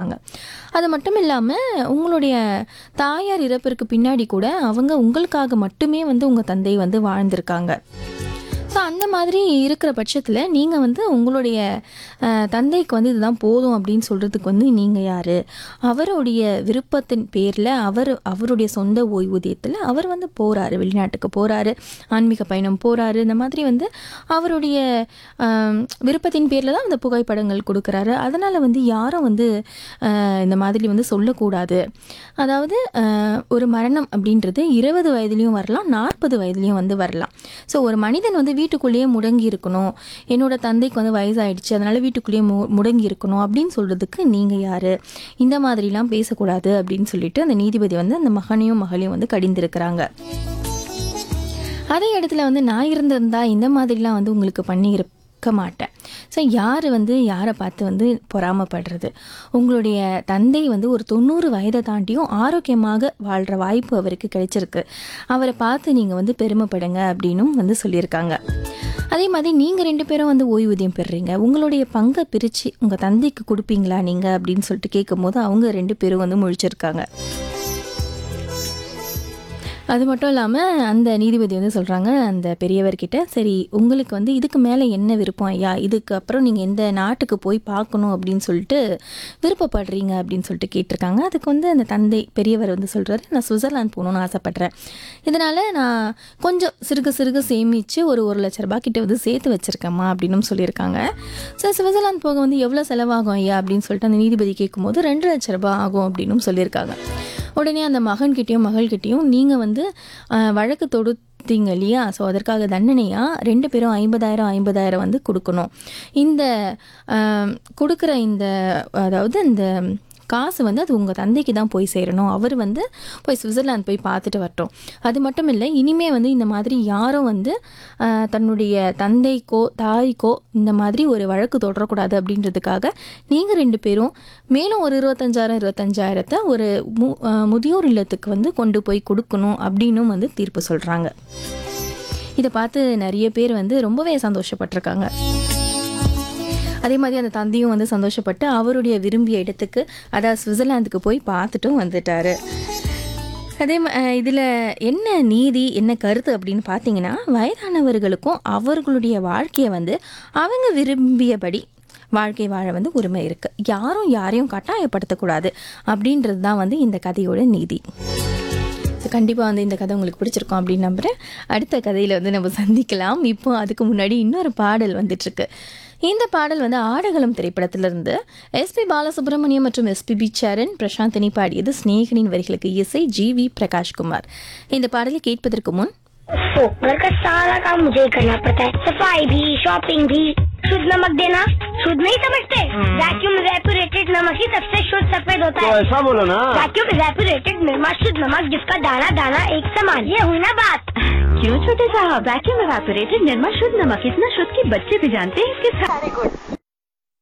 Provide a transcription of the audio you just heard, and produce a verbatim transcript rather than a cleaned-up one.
சொல்லியிருக்காங்க. அது மட்டும் இல்லாமல் உங்களுடைய தாயார் இறப்பிற்கு பின்னாடி கூட அவங்க உங்களுக்காக மட்டுமே வந்து உங்கள் தந்தை வந்து வாழ்ந்திருக்காங்க. ஸோ அந்த மாதிரி இருக்கிற பட்சத்தில் நீங்கள் வந்து உங்களுடைய தந்தைக்கு வந்து இதுதான் போதும் அப்படின்னு சொல்கிறதுக்கு வந்து நீங்கள் யார்? அவருடைய விருப்பத்தின் பேரில் அவர் அவருடைய சொந்த ஓய்வூதியத்தில் அவர் வந்து போகிறாரு, வெளிநாட்டுக்கு போகிறாரு, ஆன்மீக பயணம் போகிறாரு. இந்த மாதிரி வந்து அவருடைய விருப்பத்தின் பேரில் தான் அந்த புகைப்படங்கள் கொடுக்குறாரு. அதனால் வந்து யாரும் வந்து இந்த மாதிரி வந்து சொல்லக்கூடாது. அதாவது ஒரு மரணம் அப்படின்றது இருபது வயதுலேயும் வரலாம், நாற்பது வயதுலேயும் வந்து வரலாம். ஸோ ஒரு மனிதன் வந்து வீட்டுக்குள்ளேயே முடங்கி இருக்கணும், என்னோட தந்தைக்கு வந்து வயசாயிடுச்சு அதனால வீட்டுக்குள்ளேயே மு முடங்கி இருக்கணும் அப்படின்னு சொல்கிறதுக்கு நீங்கள் யார்? இந்த மாதிரிலாம் பேசக்கூடாது அப்படின்னு சொல்லிட்டு அந்த நீதிபதி வந்து அந்த மகனையும் மகளையும் வந்து கடிந்திருக்கிறாங்க. அதே இடத்துல வந்து நான் இருந்திருந்தா இந்த மாதிரிலாம் வந்து உங்களுக்கு பண்ணி இருக்க மாட்டேன். ஸோ யார் வந்து யாரை பார்த்து வந்து பொறாமப்படுறது? உங்களுடைய தந்தை வந்து ஒரு தொண்ணூறு வயதை தாண்டியும் ஆரோக்கியமாக வாழ்கிற வாய்ப்பு அவருக்கு கிடைச்சிருக்கு. அவரை பார்த்து நீங்கள் வந்து பெருமைப்படுங்க அப்படின்னும் வந்து சொல்லியிருக்காங்க. அதே மாதிரி நீங்கள் ரெண்டு பேரும் வந்து ஓய்வூதியம் பெறுறீங்க, உங்களுடைய பங்கை பிரித்து உங்கள் தந்தைக்கு கொடுப்பீங்களா நீங்கள் அப்படின்னு சொல்லிட்டு கேட்கும் போது அவங்க ரெண்டு பேரும் வந்து முழிச்சிருக்காங்க. அது மட்டும் இல்லாமல் அந்த நீதிபதி வந்து சொல்கிறாங்க அந்த பெரியவர்கிட்ட, சரி உங்களுக்கு வந்து இதுக்கு மேலே என்ன விருப்பம் ஐயா, இதுக்கு அப்புறம் நீங்கள் எந்த நாட்டுக்கு போய் பார்க்கணும் அப்படின்னு சொல்லிட்டு விருப்பப்படுறீங்க அப்படின்னு சொல்லிட்டு கேட்டிருக்காங்க. அதுக்கு வந்து அந்த தந்தை பெரியவர் வந்து சொல்கிறாரு, நான் சுவிட்சர்லாந்து போகணுன்னு ஆசைப்பட்றேன், இதனால் நான் கொஞ்சம் சிறுக சிறுக சேமித்து ஒரு ஒரு லட்ச ரூபா கிட்ட வந்து சேர்த்து வச்சுருக்கேம்மா அப்படின்னு சொல்லியிருக்காங்க. ஸோ சுவிட்சர்லாந்து போக வந்து எவ்வளோ செலவாகும் ஐயா அப்படின்னு சொல்லிட்டு அந்த நீதிபதி கேட்கும்போது ரெண்டு லட்ச ரூபா ஆகும் அப்படின்னு சொல்லியிருக்காங்க. உடனே அந்த மகன்கிட்டையும் மகள்கிட்டையும் நீங்கள் வந்து வழக்கு தொடுத்தீங்க இல்லையா, ஸோ அதற்காக தண்டனையாக ரெண்டு பேரும் ஐம்பதாயிரம் ஐம்பதாயிரம் வந்து கொடுக்கணும். இந்த கொடுக்குற இந்த அதாவது இந்த காசு வந்து அது உங்கள் தந்தைக்கு தான் போய் சேரணும், அவர் வந்து போய் சுவிட்சர்லாந்து போய் பார்த்துட்டு வரட்டும். அது மட்டும் இல்லை, இனிமேல் வந்து இந்த மாதிரி யாரும் வந்து தன்னுடைய தந்தைக்கோ தாய்க்கோ இந்த மாதிரி ஒரு வழக்கு தொடரக்கூடாது அப்படின்றதுக்காக நீங்கள் ரெண்டு பேரும் மேலும் ஒரு இருபத்தஞ்சாயிரம் இருபத்தஞ்சாயிரத்தை ஒரு மு முதியோர் இல்லத்துக்கு வந்து கொண்டு போய் கொடுக்கணும் அப்படின்னும் வந்து தீர்ப்பு சொல்கிறாங்க. இதை பார்த்து நிறைய பேர் வந்து ரொம்பவே சந்தோஷப்பட்டிருக்காங்க. அதே மாதிரி அந்த தந்தையும் வந்து சந்தோஷப்பட்டு அவருடைய விரும்பிய இடத்துக்கு அதாவது சுவிட்சர்லாந்துக்கு போய் பார்த்துட்டும் வந்துட்டார். அதே இதில் என்ன நீதி என்ன கருத்து அப்படின்னு பார்த்தீங்கன்னா, வயதானவர்களுக்கும் அவர்களுடைய வாழ்க்கையை வந்து அவங்க விரும்பியபடி வாழ்க்கை வாழ வந்து உரிமை இருக்குது, யாரும் யாரையும் கட்டாயப்படுத்தக்கூடாது அப்படின்றது தான் வந்து இந்த கதையோட நீதி. ஸோ கண்டிப்பாக வந்து இந்த கதை உங்களுக்கு பிடிச்சிருக்கோம் அப்படின்னு நம்புகிறேன். அடுத்த கதையில் வந்து நம்ம சந்திக்கலாம். இப்போ அதுக்கு முன்னாடி இன்னொரு பாடல் வந்துட்டுருக்கு. இந்த பாடல் வந்து ஆடகளம் திரைப்படத்திலிருந்து எஸ்பி பாலசுப்ரமணியம் மற்றும் எஸ்பிபி சரண் பிரசாந்தினி பாடியது. ஸ்நேகனின் வரிகளுக்கு இசை ஜி வி பிரகாஷ்குமார். இந்த பாடலை கேட்பதற்கு मुन घर का सारा काम मुझे करना पड़ता है, सफाई भी शॉपिंग भी। शुद्ध नमक देना शुद्ध नहीं समझते, वैक्यूम रेपुरेटेड नमक ही सबसे शुद्ध सफेद होता है। तो ऐसा बोलो ना, वैक्यूम रेपुरेटेड निर्मा शुद्ध नमक जिसका दाना दाना एक समान। ये हुई ना बात। क्यों छोटे साहब, वैक्यूम रेपुरेटेड निर्मा शुद्ध नमक इतना शुद्ध कि बच्चे भी जानते हैं इसके सारे गुण।